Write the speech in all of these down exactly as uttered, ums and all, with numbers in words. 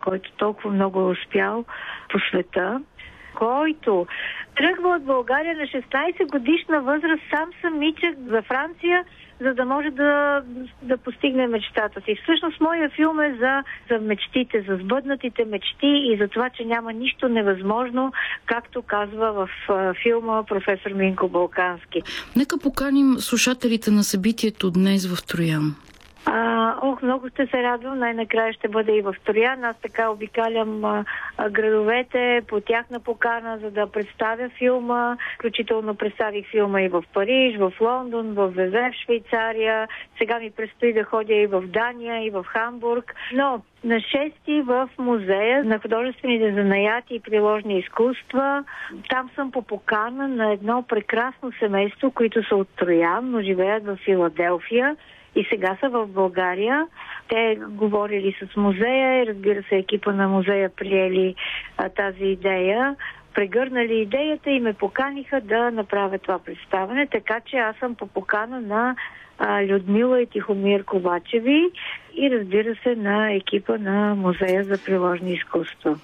който толкова много е успял по света, който тръгва от България на шестнайсет годишна възраст, сам самичък за Франция, за да може да, да постигне мечтата си. Всъщност, моя филм е за, за мечтите, за сбъднатите мечти и за това, че няма нищо невъзможно, както казва в а, филма професор Минко Балкански. Нека поканим слушателите на събитието днес в Троян. А, ох, много ще се радвам. Най-накрая ще бъде и в Троян. Аз така обикалям а, а, градовете по тяхна покана, за да представя филма. Включително представих филма и в Париж, в Лондон, в Везе, в Швейцария. Сега ми предстои да ходя и в Дания, и в Хамбург. Но на шести в музея на художествените занаяти и приложни изкуства. Там съм по покана на едно прекрасно семейство, които са от Троян, но живеят в Филаделфия. И сега са в България. Те говорили с музея и, разбира се, екипа на музея приели а, тази идея. Прегърнали идеята и ме поканиха да направя това представяне, така че аз съм по покана на а, Людмила и Тихомир Ковачеви и, разбира се, на екипа на музея за приложни изкуства.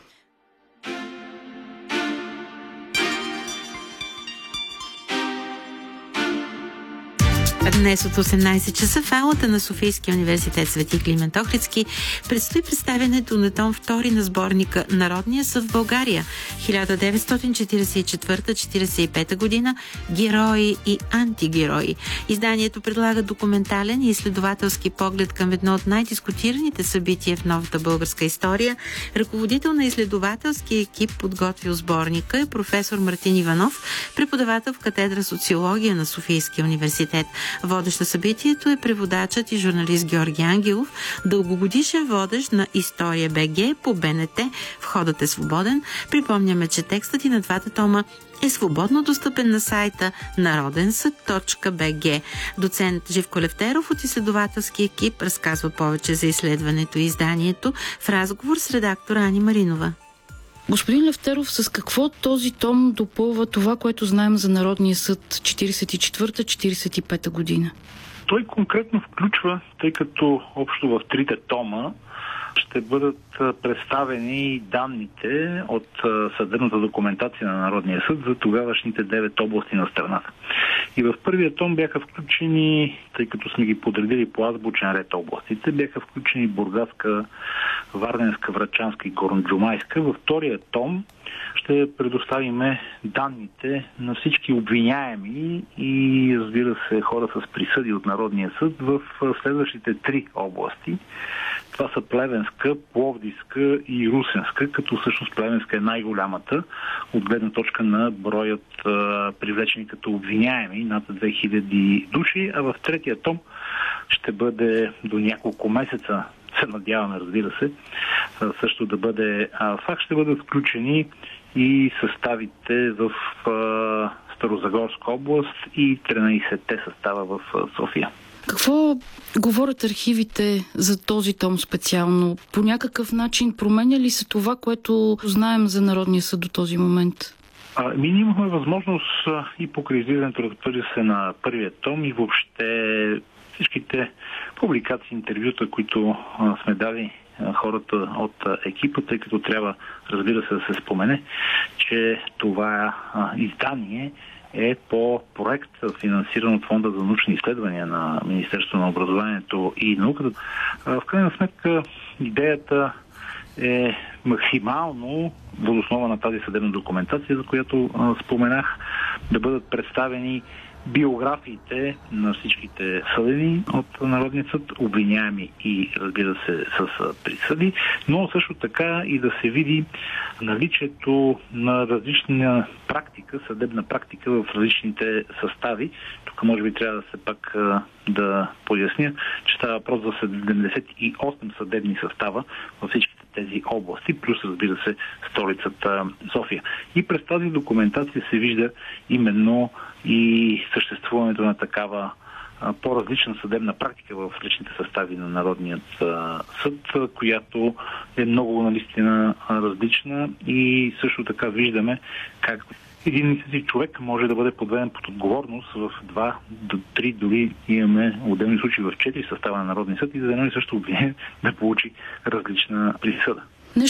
Днес от осемнайсет часа в аулата на Софийския университет Свети Климент Охридски предстои представянето на том втори на сборника «Народния съд в България хиляда деветстотин четирийсет и четвърта до четирийсет и пета година. Герои и антигерои». Изданието предлага документален и изследователски поглед към едно от най-дискутираните събития в новата българска история. Ръководител на изследователския екип, подготвил сборника, е професор Мартин Иванов, преподавател в катедра социология на Софийския университет. Водещ на събитието е преводачът и журналист Георги Ангелов, дългогодишен водещ на История БГ по БНТ. Входът е свободен. Припомняме, че текстът и на двата тома е свободно достъпен на сайта народенсъд точка би джи. Доцент Живко Левтеров от изследователски екип разказва повече за изследването и изданието в разговор с редактора Ани Маринова. Господин Левтеров, с какво този том допълва това, което знаем за Народния съд четирийсет и четвърта до четирийсет и пета година? Той конкретно включва, тъй като общо в трите тома ще бъдат представени данните от съдебната документация на Народния съд за тогавашните девет области на страната. И в първия том бяха включени, тъй като сме ги подредили по азбучен ред областите, бяха включени Бургаска, Варненска, Врачанска и Горноджумайска. Във втория том ще предоставиме данните на всички обвиняеми и, разбира се, хора с присъди от Народния съд в следващите три области. Това са Плевенска, Пловдивска и Русенска, като всъщност Плевенска е най-голямата от гледна точка на броят а, привлечени като обвиняеми, над две хиляди души, а в третия том ще бъде до няколко месеца, се надяваме, разбира се, а, също да бъде а, факт, ще бъдат включени и съставите в а, Старозагорска област и тринайсетте състава в а, София. Какво говорят архивите за този том специално? По някакъв начин променя ли се това, което знаем за Народния съд до този момент? А, ми имахме възможност а, и покрай излизането, разбира се, на първия том и въобще всичките публикации, интервюта, които а, сме дали а, хората от а, екипа, тъй като трябва, разбира се, да се спомене, че това а, издание е по проект, финансиран от Фонда за научни изследвания на Министерството на образованието и науката. В крайна сметка идеята е максимално въз основа на тази съдебна документация, за която споменах, да бъдат представени биографиите на всичките съдени от Народния съд, обвиняеми и, разбира се, с присъди, но също така и да се види наличието на различна практика, съдебна практика в различните състави. Тук може би трябва да се пак да поясня, че става въпрос за седемдесет и осем съдебни състава във всичките тези области, плюс, разбира се, столицата София. И през тази документация се вижда именно и съществуването на такава а, по-различна съдебна практика в различните състави на Народният а, съд, която е много наистина различна и също така виждаме как един си човек може да бъде подведен под отговорност в два до три, дори имаме отделни случаи в четири състава на Народния съд и за едно и също обвинение да получи различна присъда.